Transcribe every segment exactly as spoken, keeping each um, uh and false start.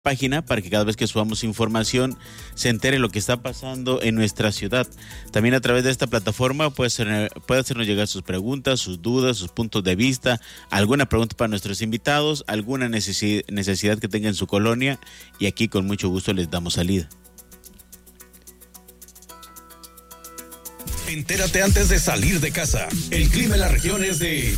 página para que cada vez que subamos información se entere lo que está pasando en nuestra ciudad. También a través de esta plataforma puede, ser, puede hacernos llegar sus preguntas, sus dudas, sus puntos de vista, alguna pregunta para nuestros invitados, alguna necesidad, necesidad que tenga en su colonia, y aquí con mucho gusto les damos salida. Entérate antes de salir de casa. El clima en la región es de...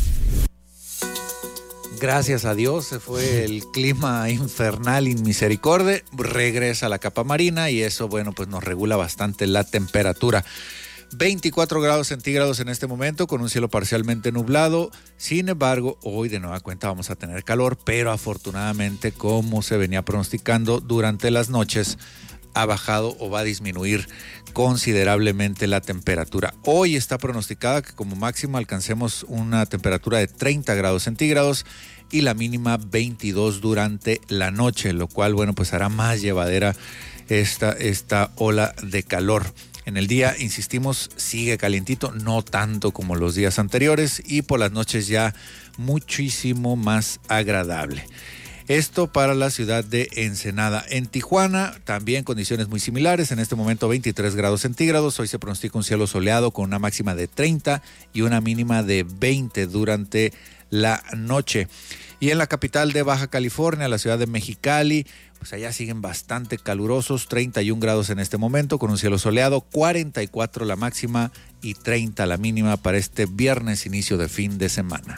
Gracias a Dios se fue el clima infernal inmisericordia, regresa la capa marina y eso, bueno, pues nos regula bastante la temperatura. veinticuatro grados centígrados en este momento con un cielo parcialmente nublado. Sin embargo, hoy de nueva cuenta vamos a tener calor, pero afortunadamente, como se venía pronosticando durante las noches, ha bajado o va a disminuir considerablemente la temperatura. Hoy está pronosticada que como máximo alcancemos una temperatura de treinta grados centígrados y la mínima veintidós durante la noche, lo cual, bueno, pues hará más llevadera esta, esta ola de calor. En el día, insistimos, sigue calientito, no tanto como los días anteriores, y por las noches ya muchísimo más agradable. Esto para la ciudad de Ensenada. En Tijuana también condiciones muy similares. En este momento veintitrés grados centígrados. Hoy se pronostica un cielo soleado con una máxima de treinta y una mínima de veinte durante la noche. Y en la capital de Baja California, la ciudad de Mexicali, pues allá siguen bastante calurosos. treinta y un grados en este momento con un cielo soleado, cuarenta y cuatro la máxima y treinta la mínima para este viernes, inicio de fin de semana.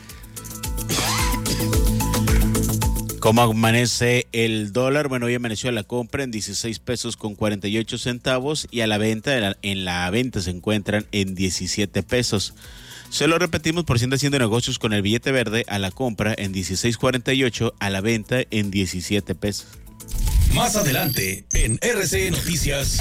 ¿Cómo amanece el dólar? Bueno, hoy amaneció a la compra en dieciséis pesos con cuarenta y ocho centavos y a la venta, en la venta se encuentran en diecisiete pesos. Se lo repetimos por si anda haciendo negocios con el billete verde, a la compra en dieciséis cuarenta y ocho, a la venta en diecisiete pesos. Más adelante en R C Noticias.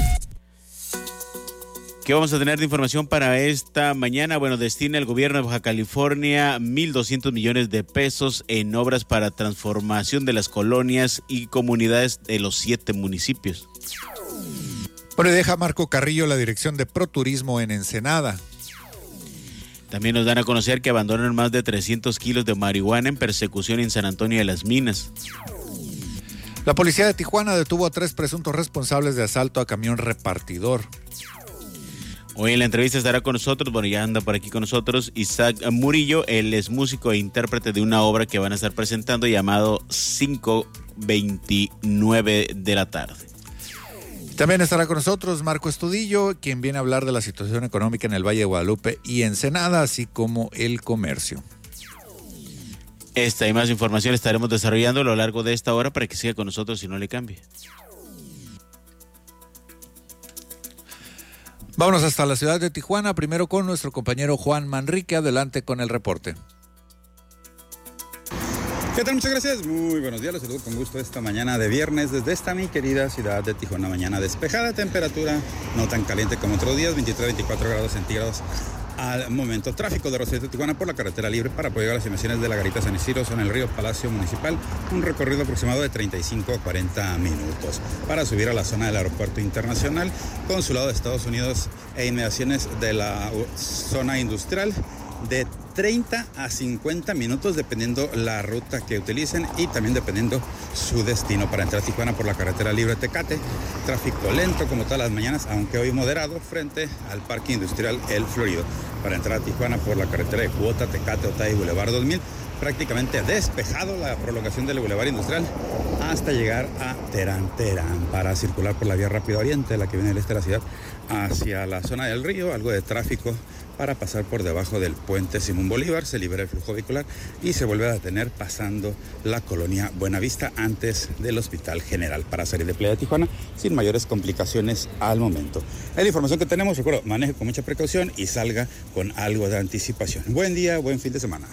¿Qué vamos a tener de información para esta mañana? Bueno, destina el gobierno de Baja California mil doscientos millones de pesos en obras para transformación de las colonias y comunidades de los siete municipios. Bueno, deja Marco Carrillo la dirección de ProTurismo en Ensenada. También nos dan a conocer que abandonan más de trescientos kilos de marihuana en persecución en San Antonio de las Minas. La policía de Tijuana detuvo a tres presuntos responsables de asalto a camión repartidor. Hoy en la entrevista estará con nosotros, bueno, ya anda por aquí con nosotros, Isaac Murillo. Él es músico e intérprete de una obra que van a estar presentando llamado cinco veintinueve de la tarde. También estará con nosotros Marco Estudillo, quien viene a hablar de la situación económica en el Valle de Guadalupe y Ensenada, así como el comercio. Esta y más información estaremos desarrollando a lo largo de esta hora para que siga con nosotros y no le cambie. Vámonos hasta la ciudad de Tijuana, primero con nuestro compañero Juan Manrique. Adelante con el reporte. ¿Qué tal? Muchas gracias. Muy buenos días. Los saludo con gusto esta mañana de viernes desde esta mi querida ciudad de Tijuana. Mañana despejada, temperatura no tan caliente como otros días, veintitrés, veinticuatro grados centígrados al momento. Tráfico de Rosarito de Tijuana por la carretera libre para poder llegar a las inmediaciones de la Garita San Isidro, en el río Palacio Municipal. Un recorrido aproximado de treinta y cinco a cuarenta minutos. Para subir a la zona del aeropuerto internacional, consulado de Estados Unidos e inmediaciones de la zona industrial, de treinta a cincuenta minutos dependiendo la ruta que utilicen y también dependiendo su destino. Para entrar a Tijuana por la carretera libre Tecate, tráfico lento como todas las mañanas, aunque hoy moderado, frente al Parque Industrial El Florido. Para entrar a Tijuana por la carretera de Cuota, Tecate, Otay y Boulevard dos mil, prácticamente despejado la prolongación del Boulevard Industrial hasta llegar a Terán, Terán. Para circular por la vía rápida oriente, la que viene del este de la ciudad, hacia la zona del río, algo de tráfico para pasar por debajo del puente Simón Bolívar, se libera el flujo vehicular y se vuelve a detener pasando la colonia Buenavista antes del Hospital General para salir de Playa de Tijuana sin mayores complicaciones al momento. Es la información que tenemos, recuerdo, maneje con mucha precaución y salga con algo de anticipación. Buen día, buen fin de semana.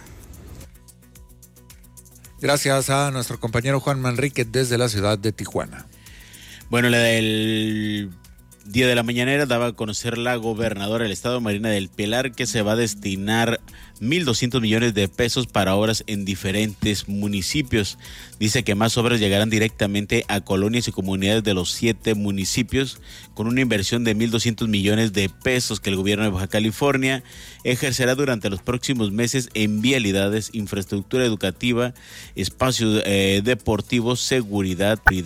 Gracias a nuestro compañero Juan Manrique desde la ciudad de Tijuana. Bueno, la del día de la mañanera daba a conocer la gobernadora del estado, Marina del Pilar, que se va a destinar mil doscientos millones de pesos para obras en diferentes municipios. Dice que más obras llegarán directamente a colonias y comunidades de los siete municipios, con una inversión de mil doscientos millones de pesos que el gobierno de Baja California ejercerá durante los próximos meses en vialidades, infraestructura educativa, espacios eh, deportivos, seguridad y